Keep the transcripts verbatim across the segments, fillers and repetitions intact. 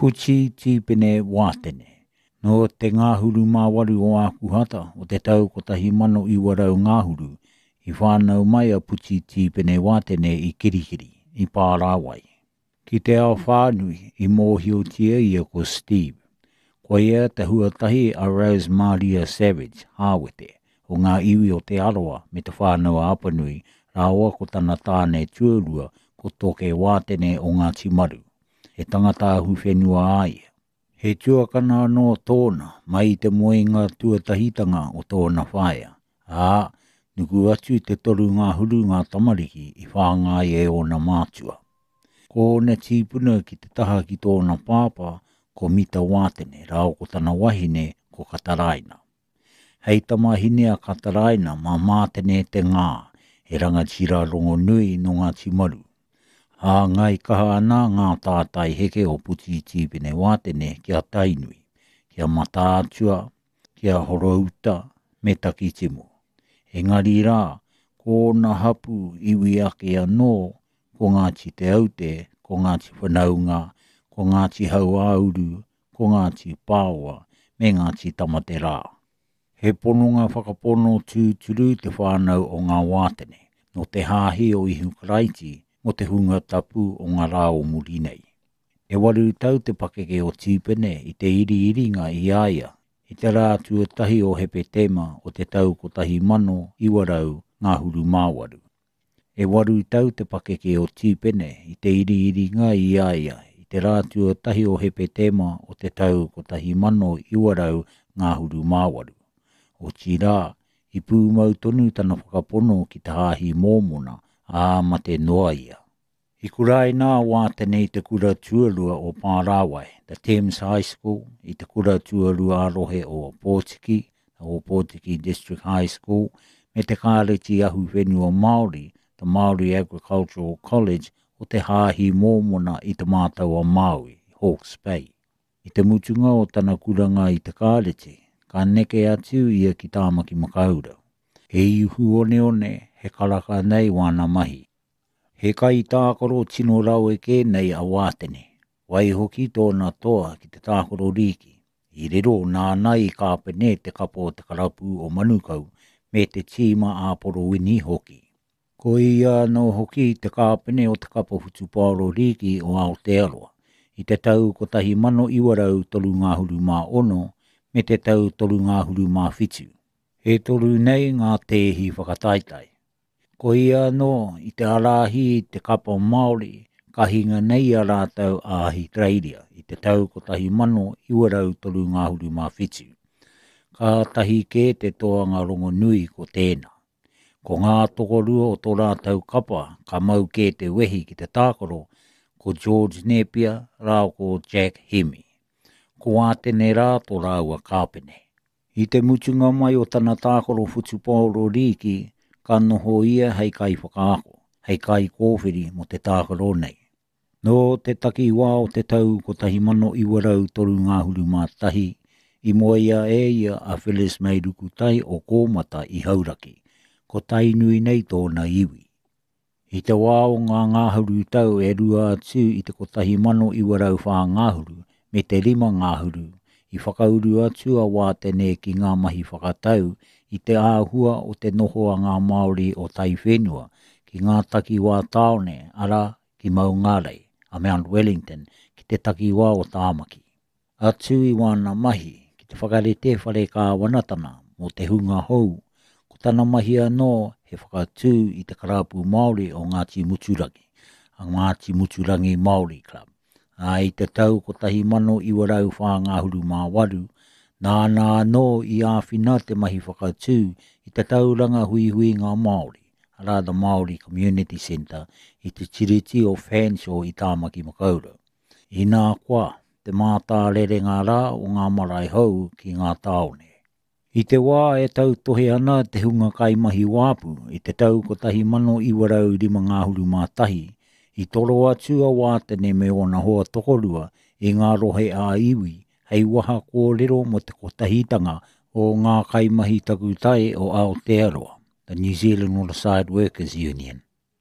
Puchi Tipene Watene. No te ngāhuru māwaru o Akuhata o te tau kotahi mano i warau ngāhuru i whānau mai a Puchi Tipene Watene i Kirikiri, i Pārawai. Ki te ao whānui i mōhiotia ia ko Steve. Ko ia te huatahi a Rose Maria Savage, Hāwete, o ngā iwi o te aroa me te whānau a Apanui, rāua ko tana tāne tuarua ko toke Watene o ngā timaru. He tangata ahu whenua aia. He tuakana no tōna mai te moenga tuatahitanga o tōna whaia. Ā, nuku atu te toru ngā huru ngā tamariki i whāngai e o na mātua. Ko ne tīpuna ki te taha ki tōna pāpā ko Mita Watene rao ko tana wahine ko Kataraina. Hei tamahine a Kataraina ma mātene te ngā e rangatira rongo nui no ngā timaru. A ngai kaha ana ngā tātai heke o Puchi Tipene Watene kia tainui, kia matātua, kia horouta, me takitimu. Engari rā, ko na hapu iwi ake anō, ko ngāti te aute, ko ngāti whanaunga, ko ngāti hauauru, ko ngāti pāua, me ngāti tamate rā. He pononga whakapono tūturu te whānau o ngā Watene, no te hāhi o ihu karaiti, mo te hunga tapu o ngā rā o muri nei. E waru tau te pakeke o Tipene i te iri iringa i aia, i te rā tuatahi o hepe tema o te tau kotahi mano i warau ngā huru māwaru. E waru tau te pakeke o Tipene i te iri iringa i aia, i te rā tuatahi o hepe tema o te tau kotahi mano i warau ngā huru māwaru. O tira, i pūmau tonu tana whakapono ki te hāhi mōmona, a mate noa ia. I kurai nā Watene i te kura tuarua o Pārawai, the Thames High School, i te kura tuarua arohe o Pōtiki, o Pōtiki District High School, me te kāreti ahu whenua Māori, the Māori Agricultural College, o te hāhi mōmona i te mātaua Maui, Hawke's Bay. I te mutunga o tana kuranga i te kāreti, ka neke atu ia ki tāmaki makaurau. He ihu one one, he karaka nei wana mahi. He kai tākoro tino rau e ke nei a Watene. Wai hoki tōna toa ki te tākoro riki. I rero nā nai kāpene te kapo o te karapu o manukau me te tīma āporo wini hoki. Ko ia no hoki te kāpene o te kapo hutuparo riki o Aotearoa. I te tau kotahi mano iwarau tolu ngā huru mā ono me te tau tolu ngā huru mā whitu. He toru nei ngā tehi whakataitai. Ko ia no i te arahi te kapa Māori, ka hinga nei a rātau a Australia i te tau kotahi mano i warau toru ngā huru mā whitu. Ka tahi ke te toanga rongo nui ko tēnā. Ko ngā tokorua o tō rātau kapa ka mau ke te wehi ki te tākoro ko George Napier rāo ko Jack Hemi. Ko Watene rā tō rāua kāpene. I te mutunga mai o tana tākoro whutuparo riki, ka noho ia hei kai whakaako, hei kai kōwhiri mo te tākoro nei. No te taki wā o te tau kotahi mano i warau toru ngā huru mātahi, i moa ia e ia a Phyllis May Rukutai o Kōmata i Hauraki, ko tainui nei tōna iwi. I te wā o ngā ngāhuru tau e rua atu i te kotahi mano i warau whā ngāhuru, me te rima ngāhuru, i whakauru atu a Watene ki ngā mahi whakatau i te āhua o te noho a ngā Māori o Taiwhenua ki ngā taki wā Taone ara ki Maungarei a Mount Wellington ki te taki wā o Tāmaki. Atu i wana mahi ki te whakarete whare kā wanatana mo te hunga hou ko tana mahi anō he whakatū i te karapu Māori o Ngāti Muturangi, a Ngāti Muturangi Māori Club. A i te tau kotahi mano i warau whā ngāhuru mā waru, nā nā no i āwhina te mahi whakatū i te tauranga hui hui ngā Māori, ara the Māori Community Centre i te tiriti o Fanshawe i Tāmaki Makaurau. I nā kwa, te mātā rerenga rā o ngā marae hou ki ngā Taone. I te wā e tau tohe ana te hunga kai mahi wāpu i te tau kotahi mano i warau rima ngāhuru mātahi, i toro atu a Watene me ona hoa tokorua i ngā rohe a iwi hei waha kōrero mo te kotahitanga o ngā kaimahi takutai o Aotearoa, the New Zealand Waterside Workers Union.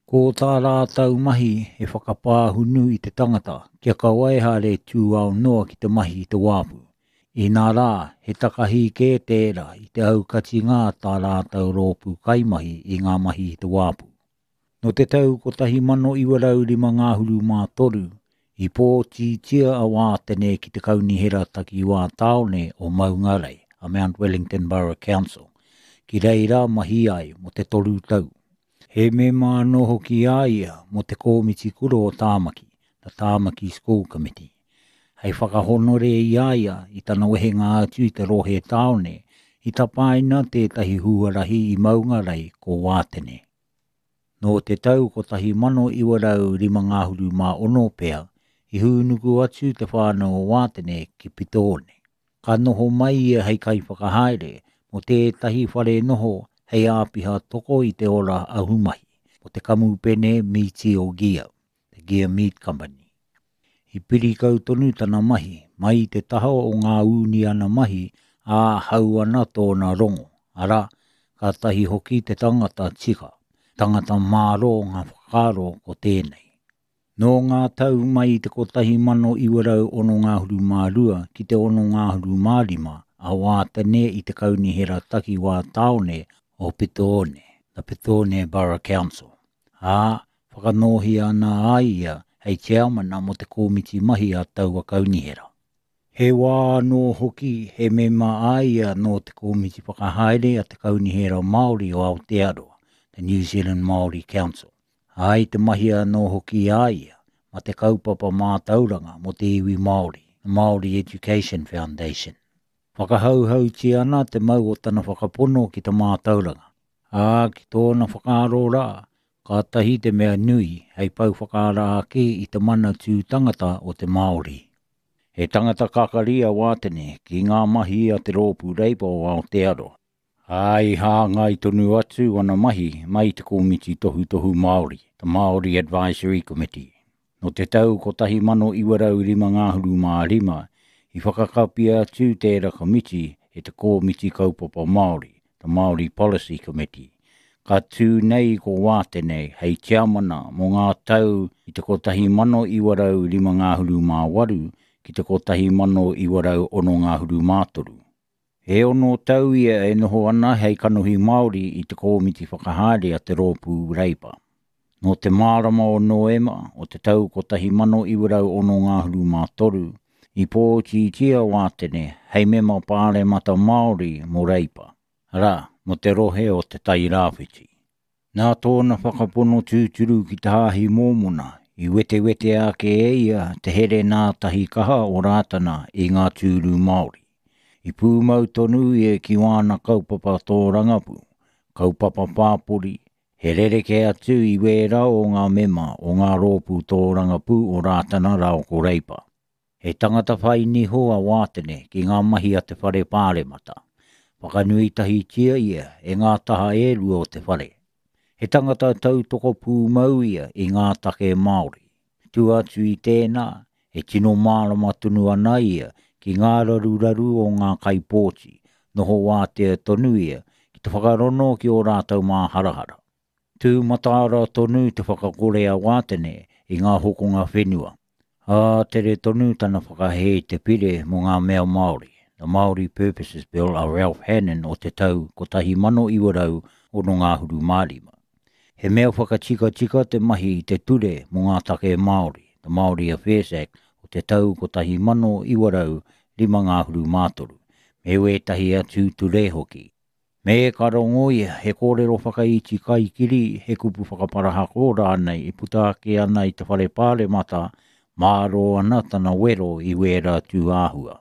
Ko tā rātau mahi e whakapāhunu i te tangata, kia ka waihare tū au noa ki te mahi i te wāpu. I nā rā, he takahi kē tērā i te aukati ngā tā rātau rōpū kaimahi i ngā mahi i te wāpu. No te tau ko tahi mano iwarau lima ngā huru mā toru, i pō tia a wā tene ki te kaunihera taki wā taone o Maungarei, a Mount Wellington Borough Council, ki reira mahi ai mo te toru tau. He me mā no hoki aia mo te kōmiti kuro o Tāmaki, the Tāmaki School Committee. Hei whakahonore i aia i tana wehenga atu i te rohe taone, i tapaina tētahi huarahi i Maungarei ko Wātene. No te tau ko tahi mano iwarau rima ngāhuru mā ono pea, i hūnuku atu te whānau o Wātene ki Pitone. Ka noho mai ia hei kai whakahaere, mo tētahi whare noho hei āpiha toko i te ora ahumahi, mo te kamu pene Miti o Gia, the Gia Meat Company. I piri kau tonu tana mahi, mai te taha o ngā uni ana mahi, a hau ana tōna rongo. Ara, ka tahi hoki te tangata tika, tangata māro ngā whakaro ko tēnei. No ngā tau mai te kotahi mano iwarau ono ngā huru mā rua ki te ono ngā huru mā rima, a Wātene i te kaunihera taki wā taone o Pitone, the Pitone Borough Council. A, whakanohi ana aia hei chairmana mo te kōmiti mahi a taua kaunihera. He wā no hoki he mema aia no te kōmiti whakahaere a te kaunihera Māori o Aotearoa, the New Zealand Māori Council. Ai te mahia no hoki aia ma te kaupapa mā tauranga mo te iwi Māori, the Māori Education Foundation. Whakahauhau ti ana te mau o tana whakapono ki te mā tauranga. A ki tōna whakaaro rā, ka tahi te mea nui hei pau whakaara ake i te mana tū tangata o te Māori. He tangata kakaria Wātene ki ngā mahi a te rōpū reipa o Aotearoa. Ai hā ngai tonu atu ana mahi mai te kōmiti tohu tohu Māori, the Māori Advisory Committee. No te tau ko tahi mano iwarau rima ngāhuru mā rima, i whakakapia atu tērā komiti e te kōmiti kaupapa Māori, the Māori Policy Committee. Ka tū nei ko Wātene hei tiamana mo ngā tau i te kotahi mano iwarau rima ngāhuru mā waru ki te kotahi mano iwarau ono ngāhuru mā toru. E ono tau ia e noho ana hei kanohi Māori i te kōmiti whakahaere a te rōpū reipa. No te mārama o Noema o te tau kotahi mano iwarau ono ngāhuru mā toru, i pō tia Wātene hei mema pāre mata Māori mo reipa. Rā, mo te rohe o te tai rāwhiti. Nā tōna whakapono tūturu ki te hāhi mōmona, i wete wete ake e ia te here nā tahi kaha o rātana i ngā tūru Māori. I pūmau tonu e ki wāna kaupapa tō rangapu, kaupapa pāpuri, he rereke atu i wērā o ngā mema o ngā rōpū tō rangapu o rātana rao ko reipa. He tangata whai ni hoa Wātene ki ngā mahi a te whare pāremata. Whakanui tahi tia ia e ngā taha e rua o te whare. He tangata tau toko pūmau ia i ngā take Māori. Tu atu i tēnā, e tino mārama tunu ana ia ki ngā raruraru o ngā kaipōti, noho wātea tonu ia ki te whakarono ki o rātau mā harahara. Tū mataara tonu te whakakorea Wātene i ngā hokonga whenua. A tere tonu tana whakahe te pire mo ngā mea Māori. The Māori Purposes Bill a Ralph Hannon o te tau ko tahi mano iwarau o no ngā huru mārima. He mea whakatika tika te mahi i te ture mo ngā take Māori, the Māori Affairs Act o te tau ko tahi mano iwarau lima ngā huru mātoru, me wētahi atu ture hoki. Me karongo ia he kōrero whakaiti kai kiri he kupu whakaparahako rānei i puta ake ana i te whare pāre mata māro ana tana wero i wera tū āhua.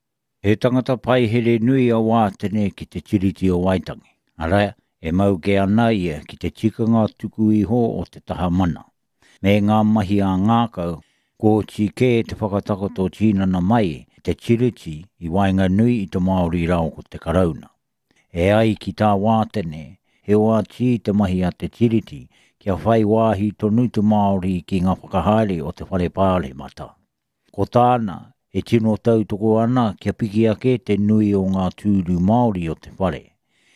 He tangata pai here nui a Wātene ki te tiriti o Waitangi. Ara, e mau ke ana ia ki te tikanga tuku iho o te taha mana. Me ngā mahi a ngākau, ko tike te whakatakoto tīnana mai te tiriti i wainga nui i te Māori rao ko te karauna. E ai ki tā Wātene, he o ati te mahi a te tiriti kia whai wāhi tonu te Māori ki ngā whakahaere o te whare pāre mata. Ko tāna, e tino tau toko ana kia piki ake te nui o ngā tūru Māori o te whare.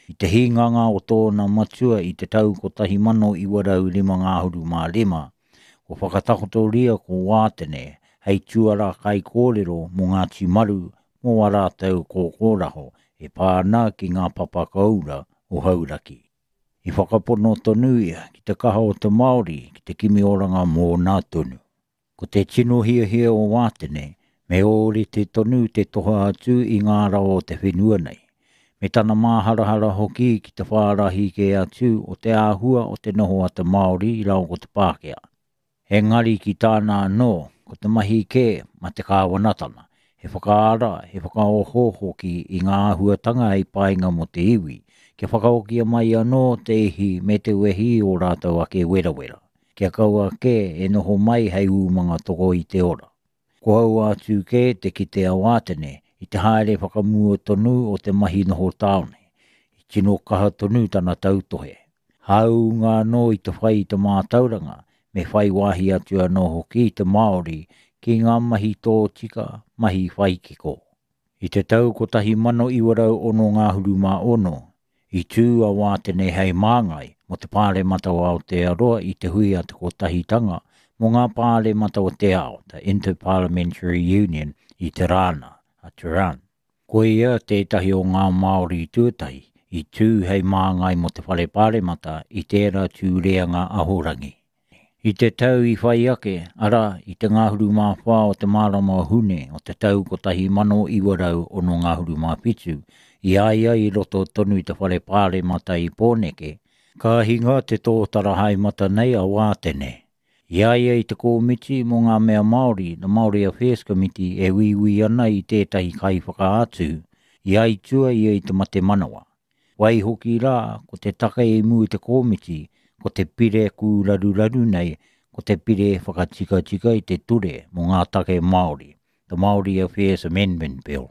I te hinganga o tōna matua i te tau ko tahi mano i warau lima ngāhuru mā lima, o whakatakotoria ko Wātene, hei tuara kai kōrero mō ngā timaru mō warātau ko kōraho e pāna ki ngā papakaura o hauraki. I whakapono tonu ia ki te kaha o te Māori ki te kimi oranga mō nā tonu. Ko te tino hia hia o Wātene, me ore te tonu te toha atu i ngā rao o te whenua nei. Me tana māharahara hoki ki te whārahi ke atu o te āhua o te noho a te Māori i rao ko te Pākehā. He ngari ki tāna no, ko te mahi ke ma te kāwanatanga. He whakaara, he whakaoho hoki i ngā āhuatanga i painga mo te iwi. Ke whakaokia mai anō te ihi me te wehi o rātau ake wera wera. Kia kaua ke e noho mai hei umanga toko i te ora. Ko hau atu ke te ki te Wātene, i te haere whakamua tonu o te mahi noho taone. I tino kaha tonu tana tautohe. Hau ngā no i te whai i te mātauranga, me whai wahi atu anō hoki i te Māori ki ngā mahi tō tika, mahi whai kiko. I te tau ko tahi mano i warau ono ngāhuru mā ono, i tū a Wātene hei māngai mo te pāre mata o Aotearoa i te hui a te ko tahi tanga mo ngā pāre mata o te ao, the Interparliamentary Union i te rāna. A Turan. Ko ia tētahi o ngā Māori tuatahi i tū hei māngai mo te whare pāremata i tērā tūreanga ahorangi. I te tau i whai ake, ara i te ngāhuru mā whā o te mārama hune o te tau ko tahi mano i warau o no ngāhuru mā pitu, i aia i roto tonu i te whare pāremata i Pōneke, ka hinga te tōtara haimata nei a Wātene. Iaia i te kōmiti mō ngā mea Māori, the Māori Affairs Committee e wiwi ana i tētahi kai whakaatu, i aitua ia i te mate manawa. Wai hoki rā, ko te taka e mu i te kōmiti, ko te pire ku raru raru nei, ko te pire whakatika tika i te ture mō ngā take Māori, the Māori Affairs Amendment Bill.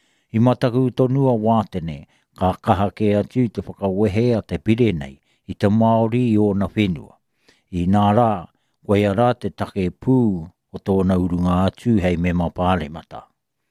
I mataku tonua Wātene, ka kaha ke atu te whakawehe a te pire nei, i te Māori i ona whenua. I nā rā, koe ara te take pū o tōna urunga atu hei mema pāremata.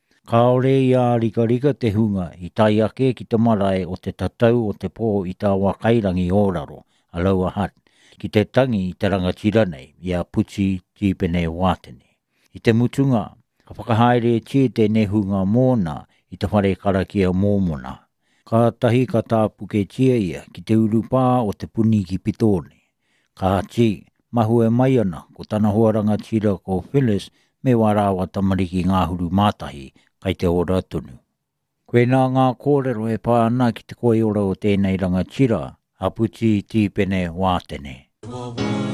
Kaore i a rika rika te hunga i tai ake ki te marae o te tatau o te pō i tā wakairangi ōraro, Aloha Hat, ki te tangi i te rangatira nei, i a Puti Tīpene Wātene. I te mutunga, ka whakahaere tie te nehunga mōna i te whare karakia mōmona. Ka tahi ka tāpuke tia ia ki te urupā o te puni ki Pitone. Ka ti, mahu e mai ana ko tana hoaranga tira ko Phyllis me warawa tamariki ngāhuru mātahi kai te ora tunu. Koe nā ngā kōrero e pāna ki te koe ora o tēnei rangatira, a Puti Tīpene Wātene.